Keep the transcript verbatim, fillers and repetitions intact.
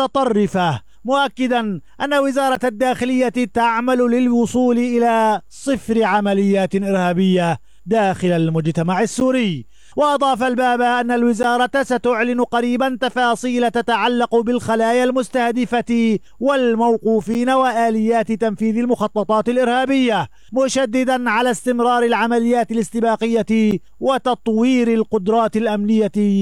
متطرفة، مؤكدا أن وزارة الداخلية تعمل للوصول إلى صفر عمليات إرهابية داخل المجتمع السوري. وأضاف البابا أن الوزارة ستعلن قريبا تفاصيل تتعلق بالخلايا المستهدفة والموقوفين وآليات تنفيذ المخططات الإرهابية، مشددا على استمرار العمليات الاستباقية وتطوير القدرات الأمنية